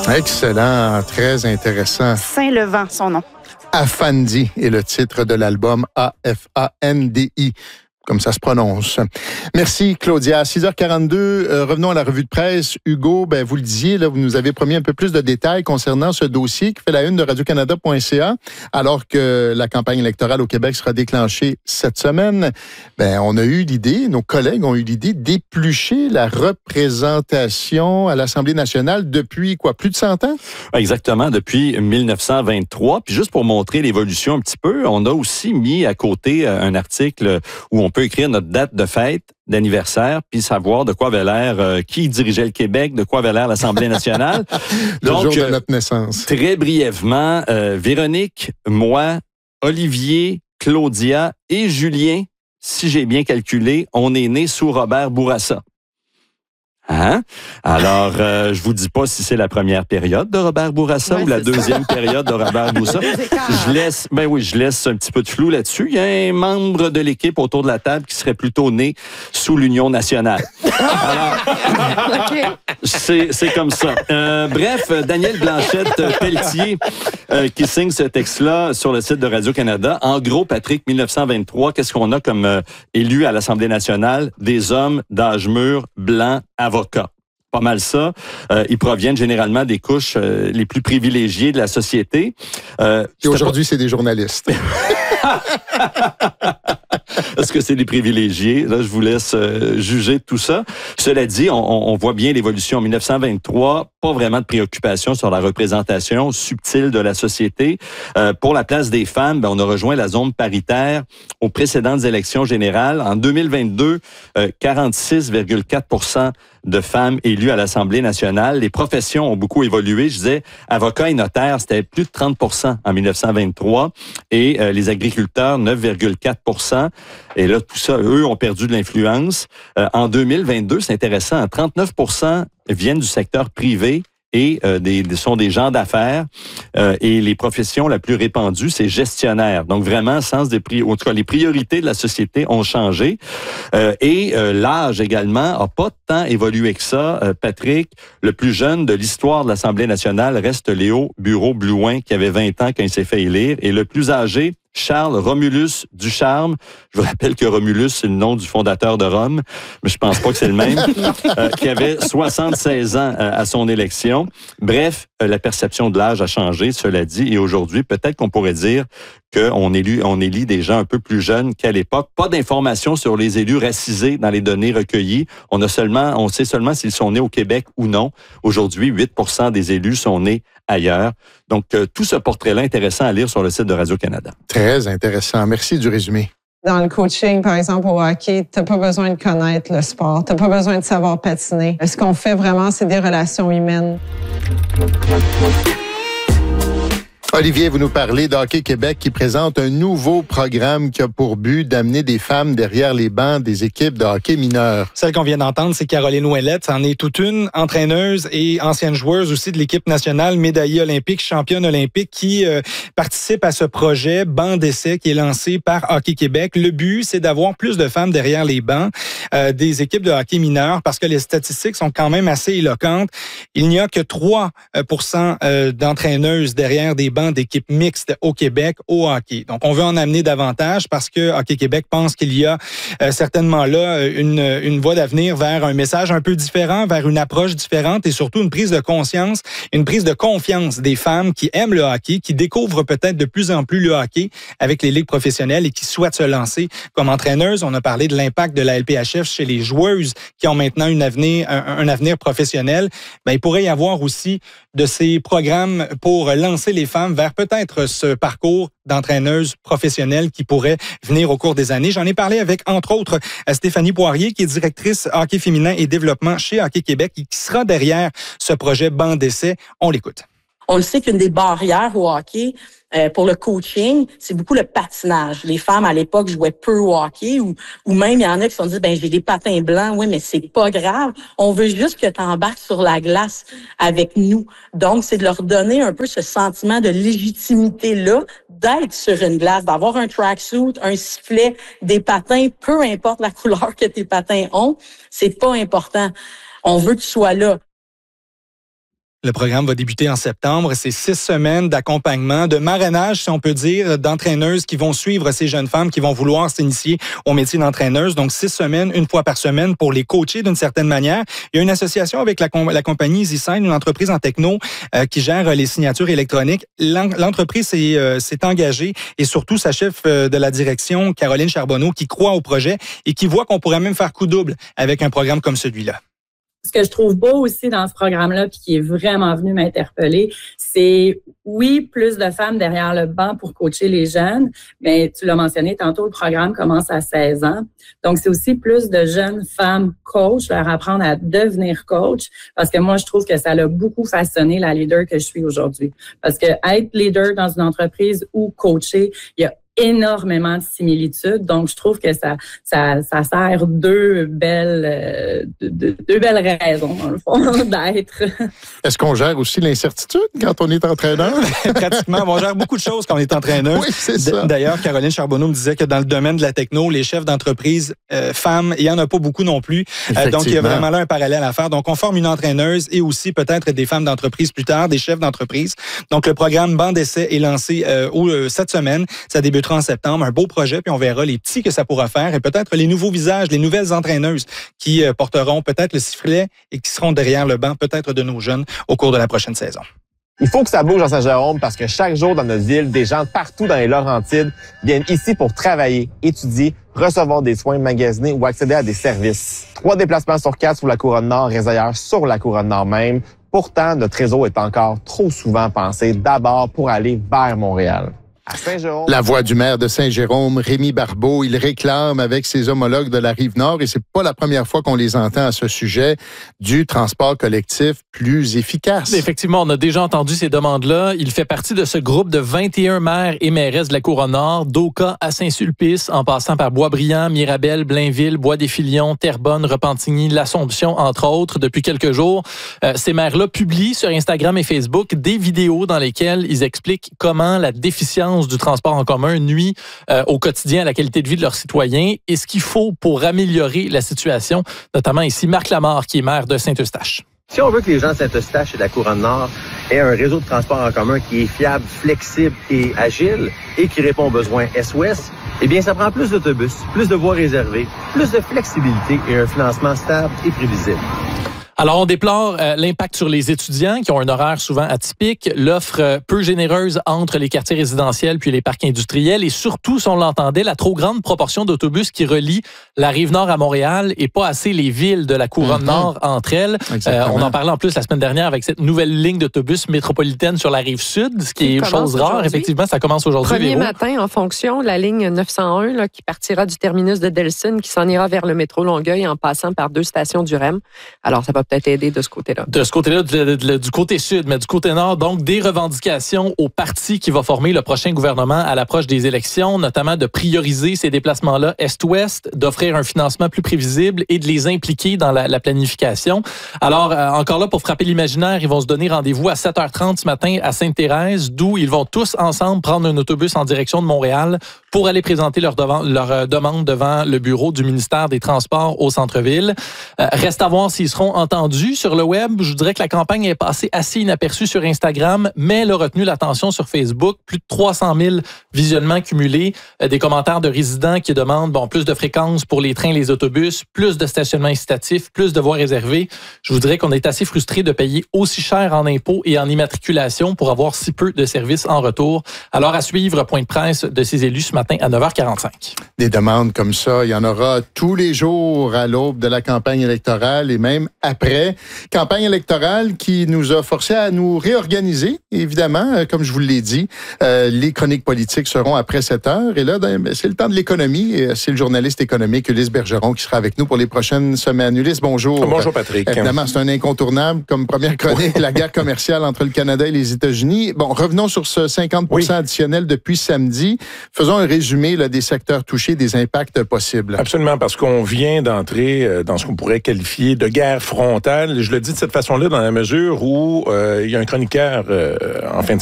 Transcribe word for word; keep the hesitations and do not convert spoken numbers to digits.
Excellent, très intéressant. Saint-Levant, son nom. Afandi est le titre de l'album, A F A N D I. Comme ça se prononce. Merci, Claudia. À six heures quarante-deux, euh, revenons à la revue de presse. Hugo, ben, vous le disiez, là, vous nous avez promis un peu plus de détails concernant ce dossier qui fait la une de radio canada point c a, alors que la campagne électorale au Québec sera déclenchée cette semaine. Ben, on a eu l'idée, nos collègues ont eu l'idée d'éplucher la représentation à l'Assemblée nationale depuis, quoi, plus de cent ans? Exactement, depuis mille neuf cent vingt-trois. Puis juste pour montrer l'évolution un petit peu, on a aussi mis à côté un article où on peut écrire notre date de fête, d'anniversaire, puis savoir de quoi avait l'air, euh, qui dirigeait le Québec, de quoi avait l'air l'Assemblée nationale. le Donc, jour de notre naissance. Euh, très brièvement, euh, Véronique, moi, Olivier, Claudia et Julien, si j'ai bien calculé, on est nés sous Robert Bourassa. Hein? Alors, euh, je vous dis pas si c'est la première période de Robert Bourassa ouais, ou la deuxième ça. période de Robert Bourassa. Je laisse, ben oui, je laisse un petit peu de flou là-dessus. Il y a un membre de l'équipe autour de la table qui serait plutôt né sous l'Union nationale. Alors, okay. c'est, c'est comme ça. Euh, bref, Daniel Blanchette-Pelletier euh, qui signe ce texte-là sur le site de Radio-Canada. En gros, Patrick, mille neuf cent vingt-trois, qu'est-ce qu'on a comme euh, élus à l'Assemblée nationale? Des hommes d'âge mûr, blancs, avocats. Pas mal ça. Euh, ils proviennent généralement des couches euh, les plus privilégiées de la société. Euh, Et aujourd'hui, pas... c'est des journalistes. Est-ce que c'est des privilégiés? Là, je vous laisse euh, juger de tout ça. Cela dit, on, on voit bien l'évolution en mille neuf cent vingt-trois. Pas vraiment de préoccupation sur la représentation subtile de la société. Euh, pour la place des femmes, ben, on a rejoint la zone paritaire aux précédentes élections générales. En deux mille vingt-deux, euh, quarante-six virgule quatre pour cent de femmes élues à l'Assemblée nationale. Les professions ont beaucoup évolué. Je disais, avocats et notaires, c'était plus de trente pour cent en mille neuf cent vingt-trois et euh, les agriculteurs, neuf virgule quatre pour cent. Et là, tout ça, eux, ont perdu de l'influence. Euh, en deux mille vingt-deux, c'est intéressant, trente-neuf pour cent viennent du secteur privé et euh, des, sont des gens d'affaires. Euh, et les professions la plus répandue, c'est gestionnaire. Donc vraiment, sens des pri- en tout cas, les priorités de la société ont changé. Euh, et euh, l'âge également a pas tant évolué que ça. Euh, Patrick, le plus jeune de l'histoire de l'Assemblée nationale reste Léo Bureau-Blouin, qui avait vingt ans quand il s'est fait élire. Et le plus âgé, Charles Romulus Ducharme. Je vous rappelle que Romulus, c'est le nom du fondateur de Rome, mais je pense pas que c'est le même, euh, qui avait soixante-seize ans euh, à son élection. Bref, euh, la perception de l'âge a changé, cela dit, et aujourd'hui, peut-être qu'on pourrait dire qu'on élit, on élit des gens un peu plus jeunes qu'à l'époque. Pas d'informations sur les élus racisés dans les données recueillies. On a seulement, on sait seulement s'ils sont nés au Québec ou non. Aujourd'hui, huit pour cent des élus sont nés ailleurs. Donc, euh, tout ce portrait-là intéressant à lire sur le site de Radio-Canada. Très intéressant. Merci du résumé. Dans le coaching, par exemple, au hockey, t'as pas besoin de connaître le sport. T'as pas besoin de savoir patiner. Ce qu'on fait vraiment, c'est des relations humaines. Olivier, vous nous parlez d'Hockey Québec qui présente un nouveau programme qui a pour but d'amener des femmes derrière les bancs des équipes de hockey mineurs. Celle qu'on vient d'entendre, c'est Caroline Ouellette. C'en est toute une, entraîneuse et ancienne joueuse aussi de l'équipe nationale, médaillée olympique, championne olympique, qui euh, participe à ce projet banc d'essai qui est lancé par Hockey Québec. Le but, c'est d'avoir plus de femmes derrière les bancs euh, des équipes de hockey mineurs parce que les statistiques sont quand même assez éloquentes. Il n'y a que trois pour cent euh, d'entraîneuses derrière des bancs d'équipes mixtes au Québec au hockey. Donc, on veut en amener davantage parce que Hockey Québec pense qu'il y a euh, certainement là une, une voie d'avenir vers un message un peu différent, vers une approche différente et surtout une prise de conscience, une prise de confiance des femmes qui aiment le hockey, qui découvrent peut-être de plus en plus le hockey avec les ligues professionnelles et qui souhaitent se lancer comme entraîneuses. On a parlé de l'impact de la L P H F chez les joueuses qui ont maintenant une avenir, un, un avenir professionnel. Ben, il pourrait y avoir aussi de ces programmes pour lancer les femmes vers peut-être ce parcours d'entraîneuse professionnelle qui pourrait venir au cours des années. J'en ai parlé avec, entre autres, Stéphanie Poirier, qui est directrice hockey féminin et développement chez Hockey Québec et qui sera derrière ce projet banc d'essai. On l'écoute. On le sait qu'une des barrières au hockey euh, pour le coaching, c'est beaucoup le patinage. Les femmes, à l'époque, jouaient peu au hockey ou, ou même, il y en a qui se sont dit, ben j'ai des patins blancs, oui, mais c'est pas grave. On veut juste que tu embarques sur la glace avec nous. Donc, c'est de leur donner un peu ce sentiment de légitimité-là, d'être sur une glace, d'avoir un tracksuit, un sifflet, des patins, peu importe la couleur que tes patins ont, c'est pas important. On veut que tu sois là. Le programme va débuter en septembre. C'est six semaines d'accompagnement, de marrainage, si on peut dire, d'entraîneuses qui vont suivre ces jeunes femmes qui vont vouloir s'initier au métier d'entraîneuse. Donc, six semaines, une fois par semaine pour les coacher d'une certaine manière. Il y a une association avec la, la compagnie EasySign, une entreprise en techno euh, qui gère les signatures électroniques. L'entreprise s'est, euh, s'est engagée et surtout sa chef euh, de la direction, Caroline Charbonneau, qui croit au projet et qui voit qu'on pourrait même faire coup double avec un programme comme celui-là. Ce que je trouve beau aussi dans ce programme-là, puis qui est vraiment venu m'interpeller, c'est, oui, plus de femmes derrière le banc pour coacher les jeunes, mais tu l'as mentionné tantôt, le programme commence à seize ans. Donc, c'est aussi plus de jeunes femmes coach, leur apprendre à devenir coach, parce que moi, je trouve que ça a beaucoup façonné la leader que je suis aujourd'hui. Parce que être leader dans une entreprise ou coacher, il y a énormément de similitudes. Donc, je trouve que ça, ça, ça sert deux belles, euh, deux, deux belles raisons, dans le fond, d'être. Est-ce qu'on gère aussi l'incertitude quand on est entraîneur? Pratiquement. On gère beaucoup de choses quand on est entraîneur. Oui, c'est ça. D'ailleurs, Caroline Charbonneau me disait que dans le domaine de la techno, les chefs d'entreprise euh, femmes, il n'y en a pas beaucoup non plus. Euh, donc, il y a vraiment là un parallèle à faire. Donc, on forme une entraîneuse et aussi peut-être des femmes d'entreprise plus tard, des chefs d'entreprise. Donc, le programme Banc d'essai est lancé euh, au, euh, cette semaine. Ça débutera en septembre, un beau projet, puis on verra les petits que ça pourra faire et peut-être les nouveaux visages, les nouvelles entraîneuses qui euh, porteront peut-être le sifflet et qui seront derrière le banc, peut-être de nos jeunes au cours de la prochaine saison. Il faut que ça bouge à Saint-Jérôme parce que chaque jour dans notre ville, des gens partout dans les Laurentides viennent ici pour travailler, étudier, recevoir des soins, magasiner ou accéder à des services. Trois déplacements sur quatre sur la Couronne-Nord restent ailleurs sur la Couronne-Nord même. Pourtant, notre réseau est encore trop souvent pensé d'abord pour aller vers Montréal. À Saint-Jérôme. La voix du maire de Saint-Jérôme, Rémi Barbeau, il réclame avec ses homologues de la Rive-Nord, et c'est pas la première fois qu'on les entend à ce sujet, du transport collectif plus efficace. Effectivement, on a déjà entendu ces demandes-là. Il fait partie de ce groupe de vingt et un maires et mairesses de la Couronne-Nord, d'Oka à Saint-Sulpice, en passant par Boisbriand, Mirabel, Blainville, Bois-des-Filions, Terrebonne, Repentigny, l'Assomption, entre autres. Depuis quelques jours, euh, ces maires-là publient sur Instagram et Facebook des vidéos dans lesquelles ils expliquent comment la déficience du transport en commun nuit euh, au quotidien à la qualité de vie de leurs citoyens et ce qu'il faut pour améliorer la situation, notamment ici Marc Lamarre, qui est maire de Saint-Eustache. Si on veut que les gens de Saint-Eustache et de la Couronne-Nord aient un réseau de transport en commun qui est fiable, flexible et agile et qui répond aux besoins Est-Ouest, eh bien, ça prend plus d'autobus, plus de voies réservées, plus de flexibilité et un financement stable et prévisible. Alors, on déplore euh, l'impact sur les étudiants qui ont un horaire souvent atypique, l'offre euh, peu généreuse entre les quartiers résidentiels puis les parcs industriels et surtout, si on l'entendait, la trop grande proportion d'autobus qui relient la Rive-Nord à Montréal et pas assez les villes de la Couronne-Nord mm-hmm. entre elles. Euh, on en parlait en plus la semaine dernière avec cette nouvelle ligne d'autobus métropolitaine sur la Rive-Sud, ce qui, qui est chose rare. Aujourd'hui. Effectivement, ça commence aujourd'hui. Premier Véro. matin, en fonction, la ligne neuf cent un là, qui partira du terminus de Delson, qui s'en ira vers le métro Longueuil en passant par deux stations du R E M. Alors, ça va peut-être aider de ce côté-là. De ce côté-là, de, de, de, du côté sud, mais du côté nord, donc des revendications au parti qui va former le prochain gouvernement à l'approche des élections, notamment de prioriser ces déplacements-là est-ouest, d'offrir un financement plus prévisible et de les impliquer dans la, la planification. Alors, euh, encore là, pour frapper l'imaginaire, ils vont se donner rendez-vous à sept heures trente ce matin à Sainte-Thérèse, d'où ils vont tous ensemble prendre un autobus en direction de Montréal pour aller présenter leur, devant, leur euh, demande devant le bureau du ministère des Transports au centre-ville. Euh, reste à voir s'ils seront entendus sur le web. Je vous dirais que la campagne est passée assez inaperçue sur Instagram, mais elle a retenu l'attention sur Facebook. Plus de trois cent mille visionnements cumulés, euh, des commentaires de résidents qui demandent bon plus de fréquences pour les trains et les autobus, plus de stationnements incitatifs, plus de voies réservées. Je vous dirais qu'on est assez frustré de payer aussi cher en impôts et en immatriculation pour avoir si peu de services en retour. Alors, à suivre, point de presse de ces élus ce matin à neuf heures quarante-cinq. Des demandes comme ça, il y en aura tous les jours à l'aube de la campagne électorale et même après. Campagne électorale qui nous a forcés à nous réorganiser, évidemment, comme je vous l'ai dit. Euh, les chroniques politiques seront après sept heures. Et là, ben, c'est le temps de l'économie. Et c'est le journaliste économique Ulysse Bergeron qui sera avec nous pour les prochaines semaines. Ulysse, bonjour. Bonjour, Patrick. Évidemment, c'est un incontournable comme première chronique, la guerre commerciale entre le Canada et les États-Unis. Bon, revenons sur ce cinquante pour cent oui. additionnel depuis samedi. Faisons un résumé là, des secteurs touchés, des impacts possibles. Absolument, parce qu'on vient d'entrer dans ce qu'on pourrait qualifier de guerre frontale. Je le dis de cette façon-là dans la mesure où euh, il y a un chroniqueur euh, en fin de